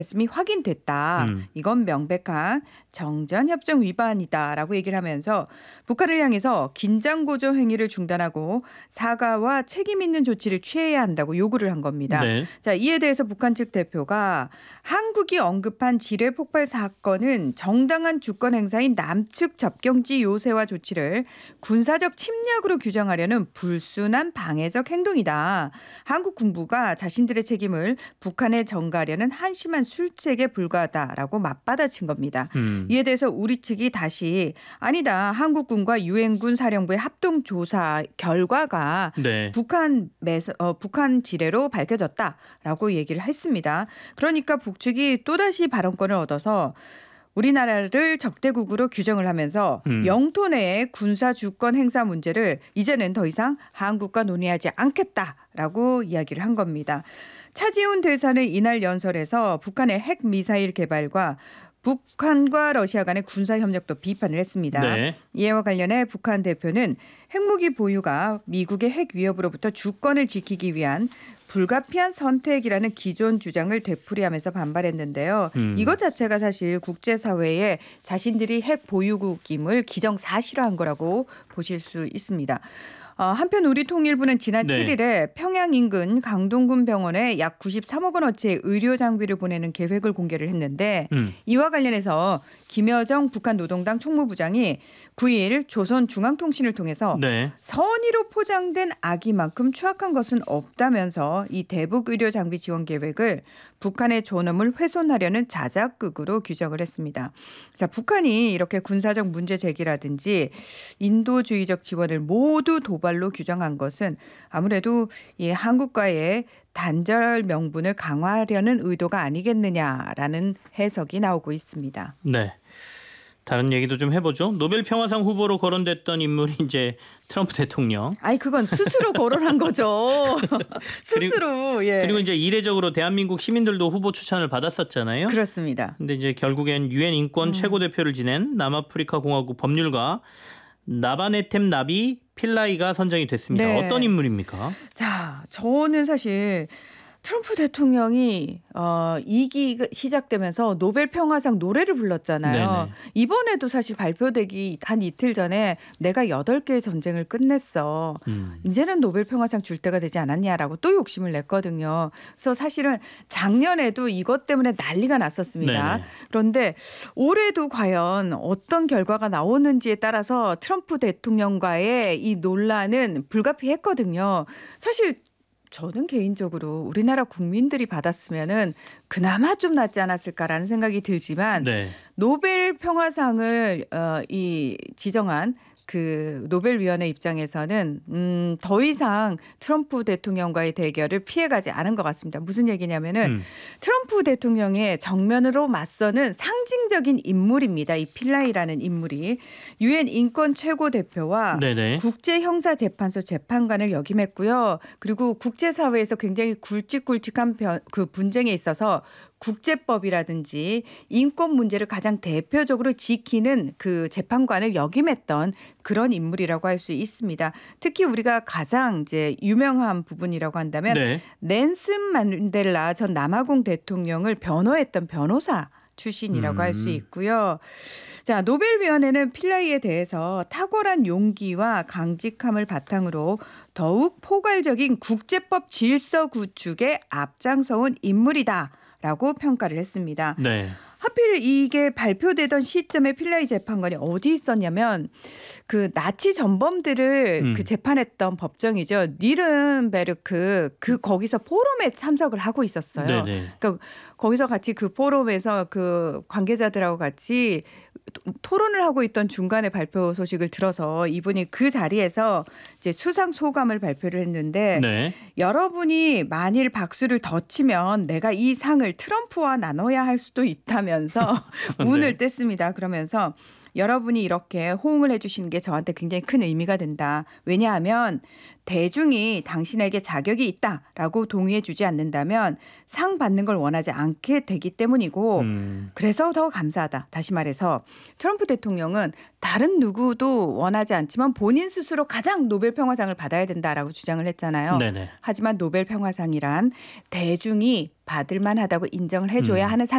말씀이 확인됐다. 이건 명백한 정전협정 위반이다라고 얘기를 하면서 북한을 향해서 긴장고조 행위를 중단하고 사과와 책임 있는 조치를 취해야 한다고 요구를 한 겁니다. 네. 자, 이에 대해서 북한 측 대표가 한국이 언급한 지뢰 폭발 사건은 정당한 주권 행사인 남측 접경지 요새와 조치를 군사적 침략으로 규정하려는 불순한 방해적 행동이다. 한국 군부가 자신들의 책임을 북한에 전가하려는 한심한 술책에 불과하다라고 맞받아친 겁니다. 이에 대해서 우리 측이 다시 아니다. 한국군과 유엔군 사령부의 합동조사 결과가 네. 북한 지뢰로 밝혀졌다라고 얘기를 했습니다. 그러니까 북측이 또다시 발언권을 얻어서 우리나라를 적대국으로 규정을 하면서 영토 내의 군사 주권 행사 문제를 이제는 더 이상 한국과 논의하지 않겠다라고 이야기를 한 겁니다. 차지훈 대사는 이날 연설에서 북한의 핵미사일 개발과 북한과 러시아 간의 군사협력도 비판을 했습니다. 네. 이와 관련해 북한 대표는 핵무기 보유가 미국의 핵 위협으로부터 주권을 지키기 위한 불가피한 선택이라는 기존 주장을 되풀이하면서 반발했는데요. 이것 자체가 사실 국제사회에 자신들이 핵 보유국임을 기정사실화한 거라고 보실 수 있습니다. 한편 우리 통일부는 지난 네. 7일에 평양 인근 강동군 병원에 약 93억 원어치의 의료 장비를 보내는 계획을 공개를 했는데 이와 관련해서 김여정 북한 노동당 총무부장이 9일 조선중앙통신을 통해서 네. 선의로 포장된 아기만큼 추악한 것은 없다면서 이 대북 의료 장비 지원 계획을 북한의 존엄을 훼손하려는 자작극으로 규정을 했습니다. 자, 북한이 이렇게 군사적 문제 제기라든지 인도주의적 지원을 모두 도발로 규정한 것은 아무래도 이 한국과의 단절 명분을 강화하려는 의도가 아니겠느냐라는 해석이 나오고 있습니다. 네. 다른 얘기도 좀 해보죠. 노벨 평화상 후보로 거론됐던 인물이 이제 트럼프 대통령. 아니 그건 스스로 거론한 거죠. 스스로. 예. 그리고 이제 이례적으로 대한민국 시민들도 후보 추천을 받았었잖아요. 그렇습니다. 근데 이제 결국엔 유엔 인권 최고 대표를 지낸 남아프리카 공화국 법률가 나바네템 나비 필라이가 선정이 됐습니다. 네. 어떤 인물입니까? 자, 저는 사실 트럼프 대통령이 2기 시작되면서 노벨 평화상 노래를 불렀잖아요. 네네. 이번에도 사실 발표되기 한 이틀 전에 내가 8개의 전쟁을 끝냈어. 이제는 노벨 평화상 줄 때가 되지 않았냐라고 또 욕심을 냈거든요. 그래서 사실은 작년에도 이것 때문에 난리가 났었습니다. 네네. 그런데 올해도 과연 어떤 결과가 나오는지에 따라서 트럼프 대통령과의 이 논란은 불가피했거든요. 사실 저는 개인적으로 우리나라 국민들이 받았으면은 그나마 좀 낫지 않았을까라는 생각이 들지만 네. 노벨 평화상을 지정한 그 노벨위원회 입장에서는 더 이상 트럼프 대통령과의 대결을 피해가지 않은 것 같습니다. 무슨 얘기냐면은 트럼프 대통령의 정면으로 맞서는 상징적인 인물입니다. 이 필라이라는 인물이 유엔 인권 최고 대표와 네네. 국제형사재판소 재판관을 역임했고요. 그리고 국제사회에서 굉장히 굵직굵직한 그 분쟁에 있어서 국제법이라든지 인권 문제를 가장 대표적으로 지키는 그 재판관을 역임했던 그런 인물이라고 할 수 있습니다. 특히 우리가 가장 이제 유명한 부분이라고 한다면 네. nel슨 만델라 전 남아공 대통령을 변호했던 변호사 출신이라고 할 수 있고요. 자, 노벨위원회는 필라이에 대해서 탁월한 용기와 강직함을 바탕으로 더욱 포괄적인 국제법 질서 구축에 앞장서온 인물이다. 라고 평가를 했습니다. 네. 하필 이게 발표되던 시점에 필라이 재판관이 어디 있었냐면 그 나치 전범들을 그 재판했던 법정이죠. 니른베르크 거기서 포럼에 참석을 하고 있었어요. 네네. 그러니까 거기서 같이 그 포럼에서 그 관계자들하고 같이 토론을 하고 있던 중간에 발표 소식을 들어서 이분이 그 자리에서 이제 수상 소감을 발표를 했는데 네. 여러분이 만일 박수를 더 치면 내가 이 상을 트럼프와 나눠야 할 수도 있다면서 운을 뗐습니다. 그러면서 여러분이 이렇게 호응을 해주시는 게 저한테 굉장히 큰 의미가 된다. 왜냐하면 대중이 당신에게 자격이 있다라고 동의해 주지 않는다면 상 받는 걸 원하지 않게 되기 때문이고 그래서 더 감사하다. 다시 말해서 트럼프 대통령은 다른 누구도 원하지 않지만 본인 스스로 가장 노벨 평화상을 받아야 된다라고 주장을 했잖아요. 네네. 하지만 노벨 평화상이란 대중이 받을 만하다고 인정을 해줘야 하는 상